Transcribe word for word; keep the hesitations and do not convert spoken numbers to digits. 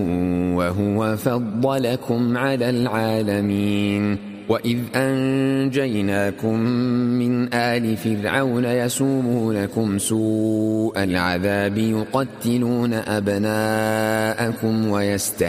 وهو فضلكم على العالمين وإذ أنجيناكم من آل فرعون يسومونكم سوء العذاب يقتلون أبناءكم ويستحيون